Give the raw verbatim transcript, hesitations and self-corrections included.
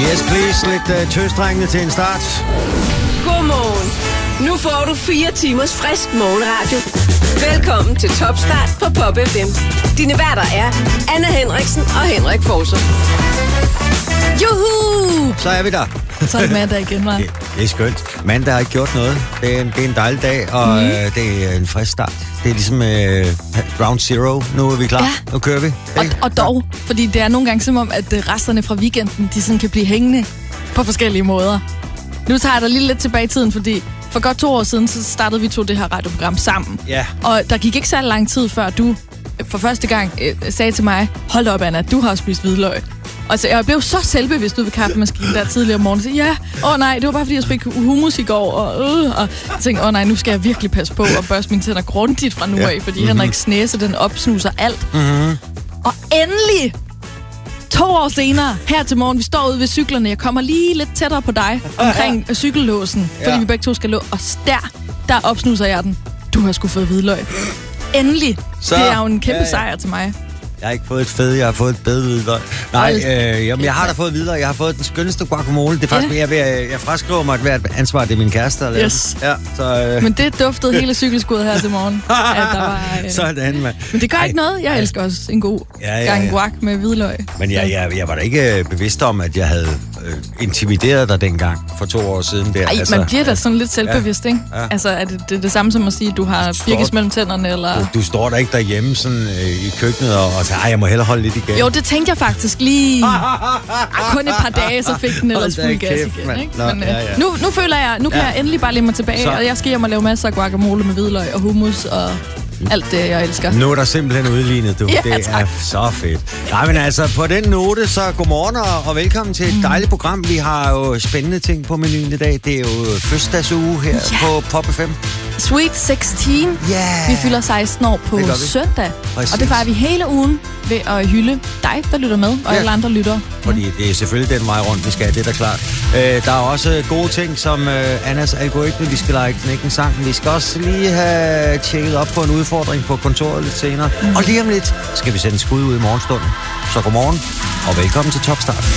Yes, please. Lidt uh, tøstrængende til en start. Godmorgen. Nu får du fire timers frisk morgenradio. Velkommen til Topstart på Pop F M. Dine værter er Anna Henriksen og Henrik Forser. Juhu! Så er vi der. Så er det mandag igen, hva'? Det, det er skønt. Mandag har ikke gjort noget. Det er en, det er en dejlig dag, og mm. øh, det er en frisk start. Det er ligesom øh, ground zero. Nu er vi klar. Ja. Nu kører vi. Og, og dog, fordi det er nogle gange som om, at resterne fra weekenden, de sådan kan blive hængende på forskellige måder. Nu tager jeg dig lige lidt tilbage i tiden, fordi for godt to år siden, så startede vi to det her radioprogram sammen. Ja. Og der gik ikke så lang tid før du for første gang øh, sagde til mig, hold op Anna, du har spist hvidløg. Og så jeg blev så selvbevidst ud ved kaffemaskinen der tidligere om morgenen. Så ja, åh nej, det var bare fordi jeg spiste hummus i går. Og, øh, og jeg tænkte, åh nej, nu skal jeg virkelig passe på og børste mine tænder grundigt fra nu ja. af. Fordi mm-hmm. Henriks næse, den opsnuser alt. Mm-hmm. Og endelig, to år senere, her til morgen, vi står ude ved cyklerne. Jeg kommer lige lidt tættere på dig omkring ja. cykellåsen. Fordi ja. vi begge to skal lå. Og der, der opsnuser jeg den. Du har sgu fået hvidløg. Endelig. Så, det er jo en kæmpe ja, ja. sejr til mig. Jeg har ikke fået et fede, jeg har fået et bedre hvidløg. Nej, øh, jamen, jeg har da fået hvidløg. Jeg har fået den skønneste guacamole. Det er faktisk, yeah. jeg, jeg, jeg fraskriver mig, at hvert ansvar, det er min kæreste. Yes. Ja, så, øh. Men det duftede hele cykelskuddet her til morgen. At der var, øh... Sådan, mand. Men det gør Ej. ikke noget. Jeg elsker også en god ja, ja, gang ja. guac med hvidløg. Men jeg, jeg, jeg var da ikke bevidst om, at jeg havde øh, intimideret dig dengang for to år siden. Nej, altså, man bliver da sådan lidt selvbevidst, ja, ikke? Ja. Altså, er det, det er det samme som at sige, at du har birkes mellem tænderne, eller... Du, du står der ikke derhjemme sådan, øh, i køkkenet og, og siger, ej, jeg må hellere holde lidt igen. Jo, det tænkte jeg faktisk lige... Kun et par dage, så fik den ellers fuld gas igen, man. ikke? Nå, Men, øh, ja, ja. Nu, nu føler jeg, nu kan ja. jeg endelig bare lægge mig tilbage, så. og jeg skal hjem og lave masser af guacamole med hvidløg og hummus og alt det, jeg elsker. Nu er der simpelthen udlignet, du. Ja, det tak. er så fedt. Nej, men altså, på den note, så godmorgen og, og velkommen til et dejligt program. Vi har jo spændende ting på menuen i dag. Det er jo fødselsdagsuge her ja. på Pop F M. Sweet seksten. Yeah. Vi fylder seksten år på søndag. Præcis. Og det fejrer vi hele ugen ved at hylde dig, der lytter med, og ja. alle andre lytter. Fordi det er selvfølgelig den vej rundt, vi skal have, det er da klart. Øh, der er også gode ting, som øh, Annas algoritme, vi skal lege knække en sang. Vi skal også lige have tjekket op på en udfordring på kontoret lidt senere. Mm. Og lige om lidt skal vi sende skud ud i morgenstunden. Så godmorgen, og velkommen til Topstart.